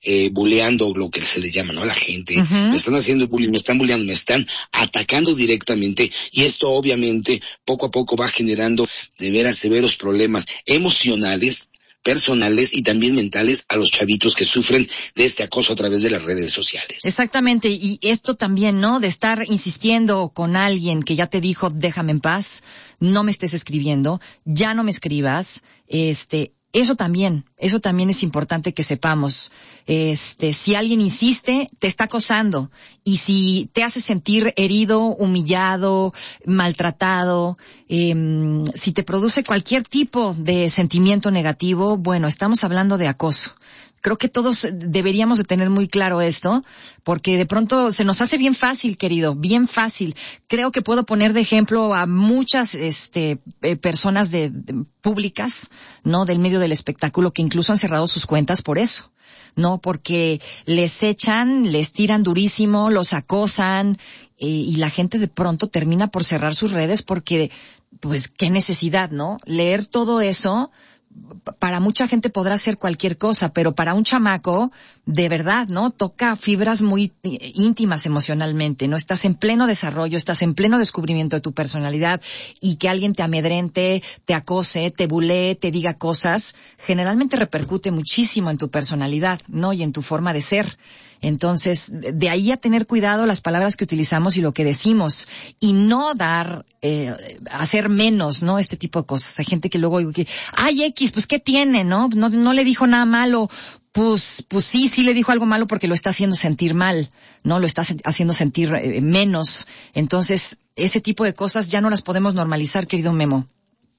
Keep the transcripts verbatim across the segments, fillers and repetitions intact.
eh, buleando, lo que se le llama, ¿no? A la gente, uh-huh. me están haciendo bullying, me están buleando, me están atacando directamente, y esto obviamente poco a poco va generando de veras severos problemas emocionales, personales y también mentales a los chavitos que sufren de este acoso a través de las redes sociales. Exactamente, y esto también, ¿no? De estar insistiendo con alguien que ya te dijo, déjame en paz, no me estés escribiendo, ya no me escribas, este... Eso también, eso también es importante que sepamos. Este, si alguien insiste, te está acosando. Y si te hace sentir herido, humillado, maltratado, eh, si te produce cualquier tipo de sentimiento negativo, bueno, estamos hablando de acoso. Creo que todos deberíamos de tener muy claro esto, porque de pronto se nos hace bien fácil, querido, bien fácil. Creo que puedo poner de ejemplo a muchas este eh, personas de, de públicas, ¿no? Del medio del espectáculo que incluso han cerrado sus cuentas por eso, ¿no? Porque les echan, les tiran durísimo, los acosan, eh, y la gente de pronto termina por cerrar sus redes porque, pues, qué necesidad, ¿no? Leer todo eso, para mucha gente podrá ser cualquier cosa, pero para un chamaco, de verdad, ¿no? Toca fibras muy íntimas emocionalmente, ¿no? Estás en pleno desarrollo, estás en pleno descubrimiento de tu personalidad, y que alguien te amedrente, te acose, te bulee, te diga cosas, generalmente repercute muchísimo en tu personalidad, ¿no? Y en tu forma de ser. Entonces, de ahí a tener cuidado las palabras que utilizamos y lo que decimos, y no dar, eh, hacer menos, ¿no? Este tipo de cosas. Hay gente que luego, que, ay, X, pues, ¿qué tiene, no? No, no le dijo nada malo. Pues, pues sí, sí le dijo algo malo porque lo está haciendo sentir mal, ¿no? Lo está haciendo sentir eh, menos. Entonces, ese tipo de cosas ya no las podemos normalizar, querido Memo.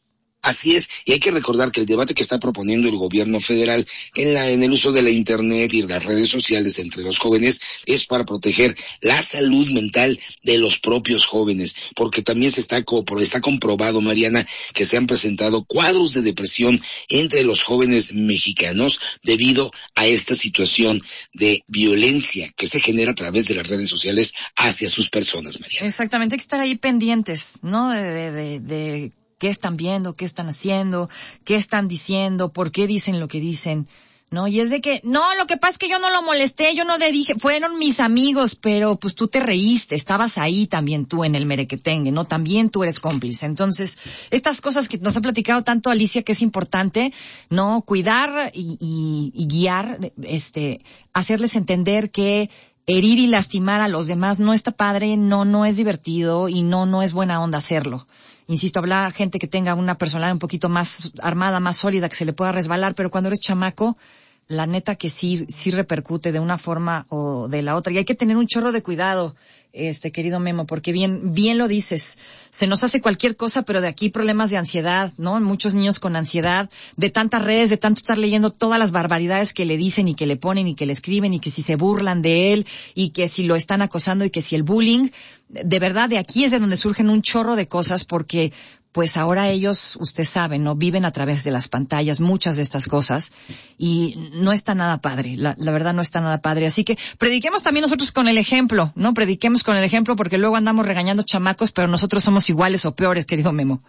Así es, y hay que recordar que el debate que está proponiendo el gobierno federal en la en el uso de la internet y las redes sociales entre los jóvenes es para proteger la salud mental de los propios jóvenes, porque también se está está comprobado, Mariana, que se han presentado cuadros de depresión entre los jóvenes mexicanos debido a esta situación de violencia que se genera a través de las redes sociales hacia sus personas, Mariana. Exactamente, hay que estar ahí pendientes, ¿no? De, de, de, de... qué están viendo, qué están haciendo, qué están diciendo, por qué dicen lo que dicen, ¿no? Y es de que, no, lo que pasa es que yo no lo molesté, yo no le dije, fueron mis amigos, pero pues tú te reíste, estabas ahí también tú en el merequetengue, ¿no? También tú eres cómplice. Entonces, estas cosas que nos ha platicado tanto Alicia, que es importante, ¿no? Cuidar y, y, y guiar, este, hacerles entender que herir y lastimar a los demás no está padre, no, no es divertido y no, no es buena onda hacerlo. Insisto, habla gente que tenga una personalidad un poquito más armada, más sólida, que se le pueda resbalar, pero cuando eres chamaco, la neta que sí, sí repercute de una forma o de la otra. Y hay que tener un chorro de cuidado, este querido Memo, porque bien, bien lo dices. Se nos hace cualquier cosa, pero de aquí problemas de ansiedad, ¿no? Muchos niños con ansiedad, de tantas redes, de tanto estar leyendo todas las barbaridades que le dicen y que le ponen y que le escriben y que si se burlan de él y que si lo están acosando y que si el bullying. De verdad, de aquí es de donde surgen un chorro de cosas, porque pues ahora ellos, usted sabe, ¿no? Viven a través de las pantallas muchas de estas cosas y no está nada padre, la, la verdad no está nada padre. Así que prediquemos también nosotros con el ejemplo, ¿no? Prediquemos con el ejemplo, porque luego andamos regañando chamacos, pero nosotros somos iguales o peores, querido Memo.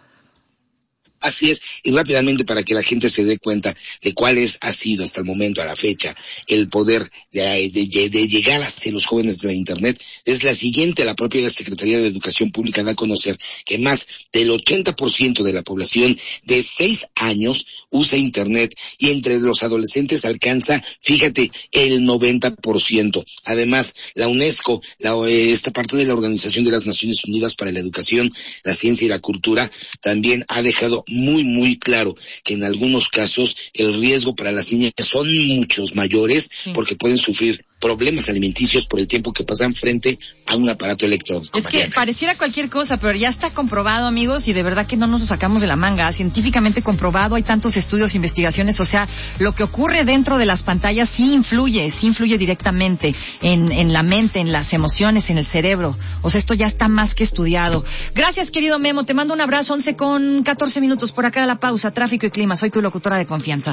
Así es, y rápidamente para que la gente se dé cuenta de cuál es, ha sido hasta el momento, a la fecha, el poder de, de, de llegar hacia los jóvenes de la Internet, es la siguiente. La propia Secretaría de Educación Pública da a conocer que más del ochenta por ciento de la población de seis años usa Internet, y entre los adolescentes alcanza, fíjate, el noventa por ciento. Además, la UNESCO, la, esta parte de la Organización de las Naciones Unidas para la Educación, la Ciencia y la Cultura, también ha dejado muy, muy claro que en algunos casos el riesgo para las niñas son muchos mayores, sí, porque pueden sufrir problemas alimenticios por el tiempo que pasan frente a un aparato electrónico. Es Mariana, que pareciera cualquier cosa, pero ya está comprobado, amigos, y de verdad que no nos lo sacamos de la manga, científicamente comprobado, hay tantos estudios, investigaciones, o sea, lo que ocurre dentro de las pantallas sí influye, sí influye directamente en, en la mente, en las emociones, en el cerebro. O sea, esto ya está más que estudiado. Gracias, querido Memo, te mando un abrazo. Once con catorce minutos por acá a la pausa, tráfico y clima, soy tu locutora de confianza.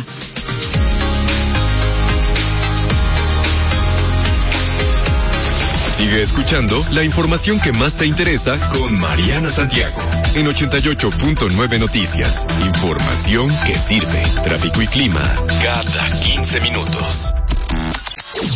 Sigue escuchando la información que más te interesa con Mariana Santiago en ochenta y ocho punto nueve Noticias. Información que sirve. Tráfico y clima cada quince minutos.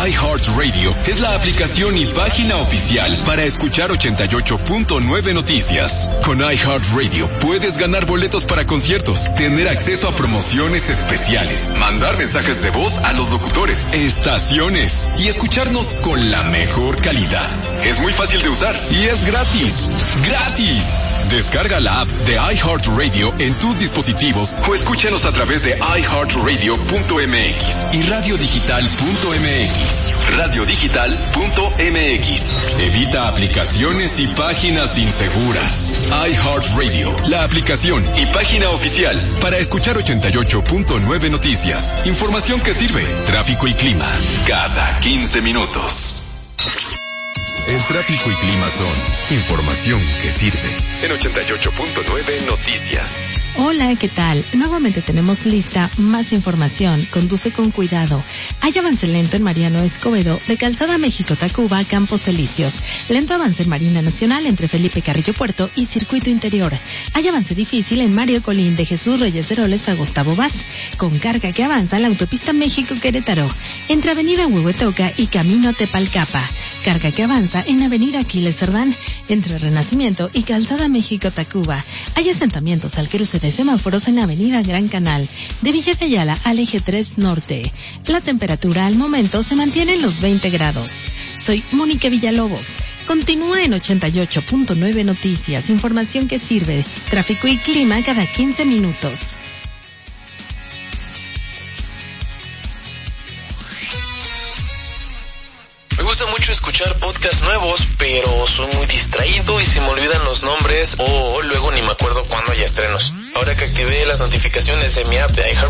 iHeartRadio es la aplicación y página oficial para escuchar ochenta y ocho punto nueve Noticias. Con iHeartRadio puedes ganar boletos para conciertos, tener acceso a promociones especiales, mandar mensajes de voz a los locutores, estaciones y escucharnos con la mejor calidad. Es muy fácil de usar y es gratis. ¡Gratis! Descarga la app de iHeartRadio en tus dispositivos o escúchanos a través de i heart radio punto m x y radio digital punto m x. radio digital punto m x. Evita aplicaciones y páginas inseguras. iHeartRadio, la aplicación y página oficial para escuchar ochenta y ocho punto nueve Noticias. Información que sirve. Tráfico y clima cada quince minutos. El tráfico y clima son información que sirve. En ochenta y ocho punto nueve Noticias. Hola, ¿qué tal? Nuevamente tenemos lista más información. Conduce con cuidado. Hay avance lento en Mariano Escobedo, de Calzada México-Tacuba, Campos Elíseos. Lento avance en Marina Nacional entre Felipe Carrillo Puerto y Circuito Interior. Hay avance difícil en Mario Colín, de Jesús Reyes Heroles a Gustavo Vaz. Con carga que avanza en la autopista México-Querétaro, entre Avenida Huehuetoca y Camino Tepalcapa. Carga que avanza en Avenida Aquiles Cerdán, entre Renacimiento y Calzada México-Tacuba. Hay asentamientos al cruce de semáforos en Avenida Gran Canal, de Villa de Ayala al Eje tres Norte. La temperatura al momento se mantiene en los veinte grados. Soy Mónica Villalobos. Continúa en ochenta y ocho punto nueve Noticias, información que sirve. Tráfico y clima cada quince minutos. Me gusta mucho escuchar podcasts nuevos, pero soy muy distraído y se me olvidan los nombres o luego ni me acuerdo cuándo hay estrenos. Ahora que activé las notificaciones de mi app de iHeartRadio,